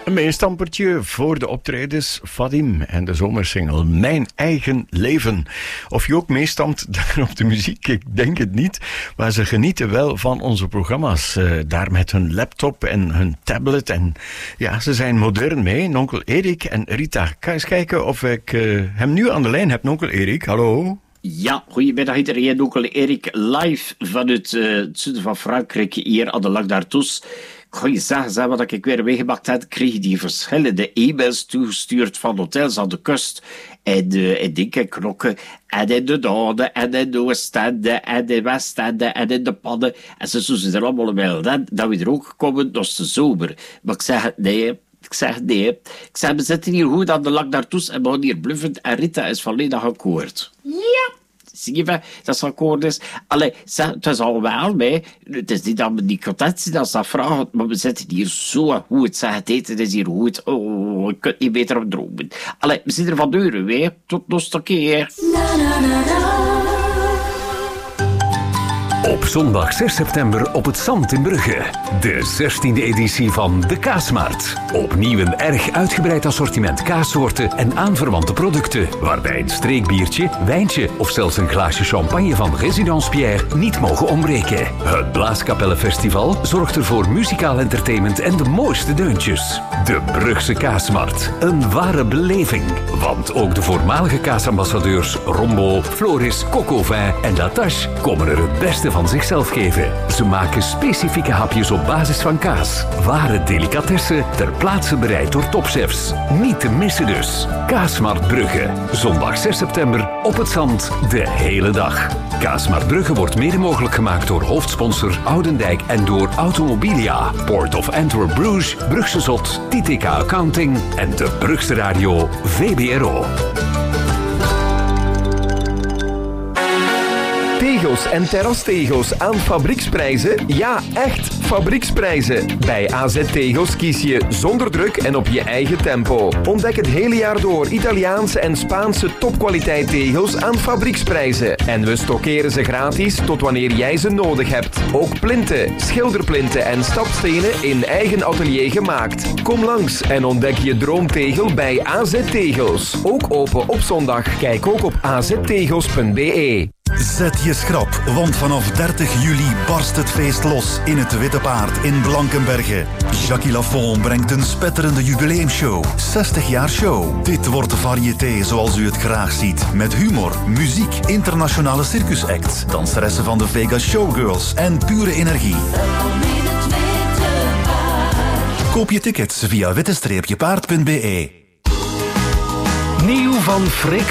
Een meestampertje voor de optredens Vadim en de zomersingle Mijn Eigen Leven. Of je ook meestampt daar op de muziek, ik denk het niet. Maar ze genieten wel van onze programma's. Daar met hun laptop en hun tablet. En ja, ze zijn modern mee. Nonkel Erik en Rita. Ga eens kijken of ik hem nu aan de lijn heb. Nonkel Erik, hallo. Ja, goedemiddag iedereen. Nonkel Erik live vanuit het zuiden van Frankrijk hier aan de Lac d'Artus. Goh, je zeggen wat ik weer meegemaakt heb, kreeg die verschillende e-mails toegestuurd van hotels aan de kust. En dingen knokken. En in de noorden, en in de Oostende, en in Westende, en in de Pannen. En ze zouden er allemaal wel dat we er ook komen, dat is de zomer. Maar ik zeg nee. Ik zeg, we zitten hier goed aan de Lac d'Artus en we gaan hier bluffen. En Rita is volledig akkoord. Ja. Zie je, dat is akkoord is. Allee, het is al wel mee. Het is niet dat we niet content zijn als dat vragen, maar we zitten hier zo goed. Zeg, het eten is hier goed. Oh, ik kan niet beter op dromen. Allee, we zijn er van deuren, hè. Tot nog een keer. Op zondag 6 september op het Zand in Brugge. De 16e editie van de Kaasmarkt. Opnieuw een erg uitgebreid assortiment kaassoorten en aanverwante producten. Waarbij een streekbiertje, wijntje of zelfs een glaasje champagne van Résidence Pierre niet mogen ontbreken. Het Blaaskapellenfestival zorgt ervoor muzikaal entertainment en de mooiste deuntjes. De Brugse Kaasmarkt. Een ware beleving. Want ook de voormalige kaasambassadeurs Rombo, Floris, Cocovin en Latache komen er het beste van zichzelf geven. Ze maken specifieke hapjes op basis van kaas. Ware delicatessen ter plaatse bereid door topchefs. Niet te missen dus. Kaasmarkt Brugge. Zondag 6 september op het Zand de hele dag. Kaasmarkt Brugge wordt mede mogelijk gemaakt door hoofdsponsor Oudendijk en door Automobilia, Port of Antwerp Bruges, Brugse Zot, TTK Accounting en de Brugse Radio VBRO. Tegels en terrastegels aan fabrieksprijzen? Ja, echt fabrieksprijzen. Bij AZ Tegels kies je zonder druk en op je eigen tempo. Ontdek het hele jaar door Italiaanse en Spaanse topkwaliteit tegels aan fabrieksprijzen. En we stockeren ze gratis tot wanneer jij ze nodig hebt. Ook plinten, schilderplinten en stapstenen in eigen atelier gemaakt. Kom langs en ontdek je droomtegel bij AZ Tegels. Ook open op zondag. Kijk ook op aztegels.be. Zet je schrap, want vanaf 30 juli barst het feest los in het Witte Paard in Blankenberge. Jackie Lafont brengt een spetterende jubileumshow. 60 jaar show. Dit wordt de variété zoals u het graag ziet. Met humor, muziek, internationale circusacts, danseressen van de Vegas Showgirls en pure energie. Koop je tickets via witte-paard.be. Nieuw van Freek